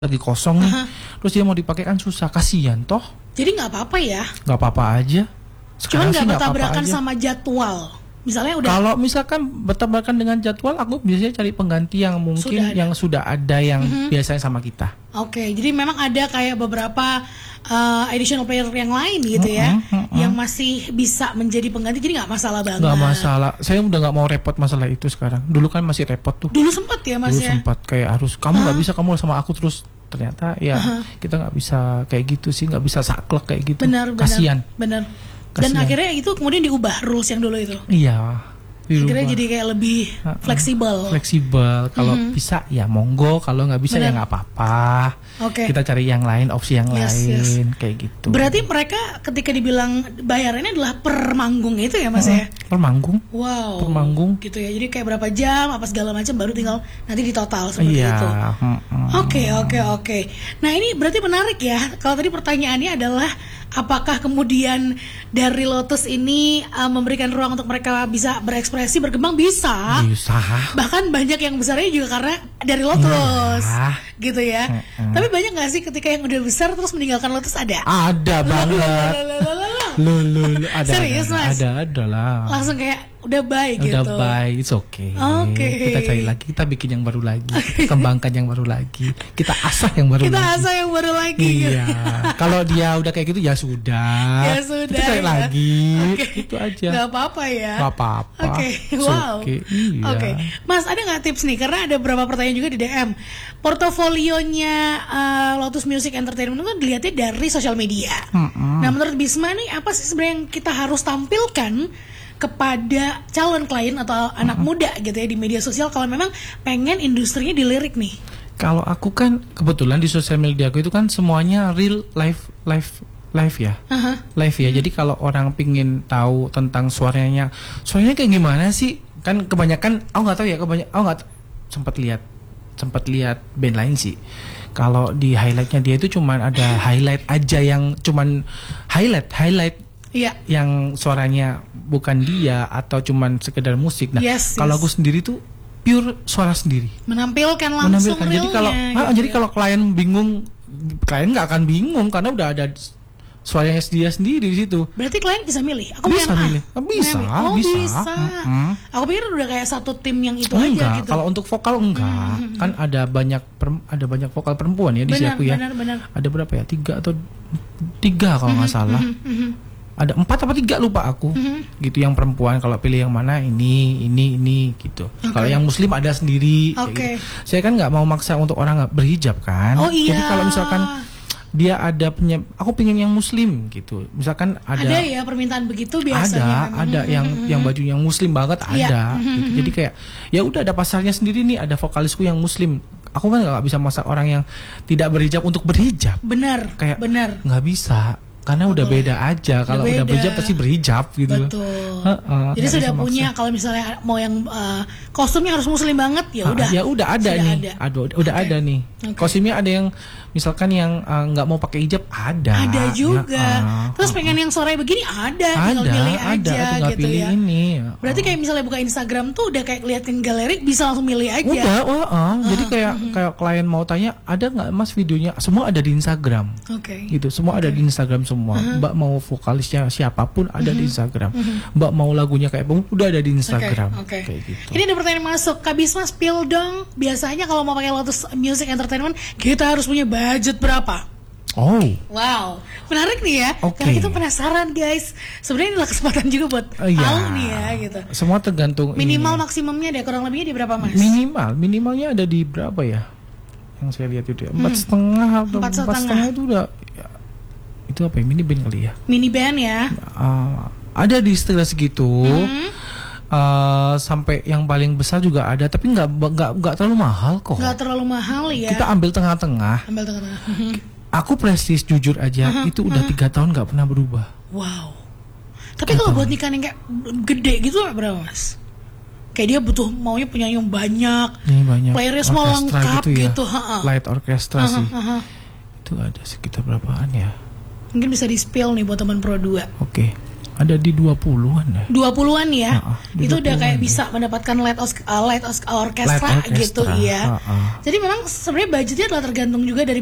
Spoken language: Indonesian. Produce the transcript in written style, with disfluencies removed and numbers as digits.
lagi kosong nih, terus dia mau dipakai kan susah, kasihan toh. Jadi nggak apa-apa ya? Nggak apa-apa aja. Cuman Sekarang sih nggak nggak apa-apa bertabrakan aja. sama jadwal. Misalnya udah. Kalau misalkan bertabrakan dengan jadwal, aku biasanya cari pengganti yang mungkin yang sudah ada yang biasanya sama kita. Oke, jadi memang ada kayak beberapa additional player yang lain gitu ya, yang masih bisa menjadi pengganti, jadi nggak masalah banget. Nggak masalah. Saya udah nggak mau repot masalah itu sekarang. Dulu kan masih repot tuh. Dulu sempat ya Mas Dulu ya? sempat kayak harus kamu nggak bisa, kamu sama aku terus. Ternyata ya kita nggak bisa kayak gitu sih, nggak bisa saklek kayak gitu. Benar, kasihan. Benar. Dan akhirnya itu kemudian diubah rules yang dulu itu. Iya. Akhirnya jadi kayak lebih fleksibel. Fleksibel. Kalau bisa ya monggo, kalau nggak bisa ya nggak apa-apa. Oke. Kita cari yang lain, opsi yang lain kayak gitu. Berarti mereka ketika dibilang bayarannya adalah per manggung itu ya Mas ya? Per manggung. Wow. Per manggung. Gitu ya. Jadi kayak berapa jam apa segala macam baru tinggal nanti di total seperti itu. Oke. Nah, ini berarti menarik ya. Kalau tadi pertanyaannya adalah apakah kemudian dari Lotus ini memberikan ruang untuk mereka bisa berekspresi, berkembang? Bisa. Bahkan banyak yang besarnya juga karena dari Lotus, gitu ya. Tapi banyak nggak sih ketika yang udah besar terus meninggalkan Lotus? Ada. Ada banget. Ada. Serius Mas? Ada lah. Langsung kayak udah baik gitu. Udah baik, it's okay. Kita cari lagi, kita bikin yang baru lagi, kita kembangkan yang baru lagi, kita asah yang baru lagi. Kita asah yang baru lagi. Iya. Kalau dia udah kayak gitu ya sudah. Ya sudah. Kita cari lagi. Itu aja. Gak apa-apa ya. Gak apa-apa. Wow. Iya. Mas, ada nggak tips nih? Karena ada beberapa pertanyaan juga di DM. Portofolionya Lotus Music Entertainment itu kan dilihatnya dari sosial media. Nah, menurut Bisma nih apa sih sebenarnya yang kita harus tampilkan kepada calon klien atau anak muda gitu ya di media sosial kalau memang pengen industrinya dilirik nih? Kalau aku kan kebetulan di sosial media aku itu kan semuanya real live ya. Live ya. Jadi kalau orang pingin tahu tentang suaranya kayak gimana sih? Kan kebanyakan aku nggak tahu ya, aku nggak sempat lihat band lain sih. Kalau di highlightnya dia itu cuman ada highlight aja yang cuman highlight. Iya. Yang suaranya bukan dia atau cuman sekedar musik. Nah, kalau aku sendiri tuh pure suara sendiri. Menampilkan langsung realnya. Jadi kalau klien bingung, klien nggak akan bingung karena udah ada suaranya dia sendiri di situ. Berarti klien bisa milih. Aku bisa milih. Bisa. Aku pikir udah kayak satu tim yang itu enggak, aja gitu. Kalau untuk vokal enggak. Kan ada banyak vokal perempuan ya di situ ya. Benar. Ada berapa ya? 3 atau 3 kalau nggak salah. Ada 4 apa 3 lupa aku. Gitu yang perempuan, kalau pilih yang mana ini gitu. Kalau yang muslim ada sendiri gitu. Saya kan nggak mau maksa untuk orang nggak berhijab kan. Jadi kalau misalkan dia ada aku pengen yang muslim gitu. Misalkan ada ya permintaan begitu biasanya. Ada yang baju yang muslim banget ada gitu. Jadi kayak ya udah ada pasarnya sendiri nih, ada vokalisku yang muslim. Aku kan nggak bisa masak orang yang tidak berhijab untuk berhijab. Benar. Nggak bisa. Karena udah beda aja. Kalau udah berhijab pasti berhijab gitu. Betul. Jadi sudah punya, kalau misalnya mau yang kostumnya harus muslim banget ya udah. Ya udah ada nih. Udah ada nih. Kostumnya ada yang misalkan yang nggak mau pakai hijab ada. Ada juga. Terus pengen yang sore begini tinggal pilih aja tinggal gitu pilih ya. Ini. Berarti kayak misalnya buka Instagram tuh udah kayak liatin galeri bisa langsung milih aja. Jadi kayak klien mau tanya ada nggak Mas videonya, semua ada di Instagram. Gitu, semua ada di Instagram semua. Mbak mau vokalisnya siapapun ada di Instagram. Mbak mau lagunya kayak udah ada di Instagram. Kayak gitu. Ini ada pertanyaan masuk. Kak Bisma spill dong. Biasanya kalau mau pakai Lotus Music Entertainment kita harus punya budget berapa? Wow, menarik nih ya. Karena kita penasaran guys. Sebenarnya ini adalah kesempatan juga buat tahu nih ya gitu. Semua tergantung. Minimal maksimumnya deh, kurang lebihnya di berapa Mas? Minimalnya ada di berapa ya? Yang saya lihat itu ya 4,5 atau 4,5 itu udah. Itu apa ya, mini band kali ya? Mini band ya. Ada di sekitar segitu. Sampai yang paling besar juga ada, tapi nggak terlalu mahal kok. Nggak terlalu mahal ya. Kita ambil tengah-tengah. Aku prestis jujur aja, itu udah 3 tahun nggak pernah berubah. Wow. Tapi kalau buat nikahan yang kayak gede gitu berapa Mas? Kayak dia maunya penyanyi yang banyak. Playernya semua lengkap gitu. Light orchestra sih. Itu ada sekitar berapaan ya? Mungkin bisa di-spill nih buat teman Pro 2. Ada di 20-an ya. 20-an ya. Itu udah kayak ya. bisa mendapatkan light orchestra gitu ya. Jadi memang sebenarnya budgetnya adalah tergantung juga dari